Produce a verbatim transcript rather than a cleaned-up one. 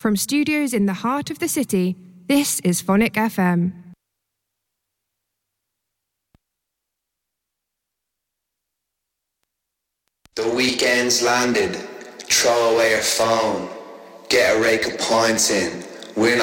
From studios in the heart of the city, this is Phonic F M. The weekend's landed. Throw away your phone. Get a rake of points in. Win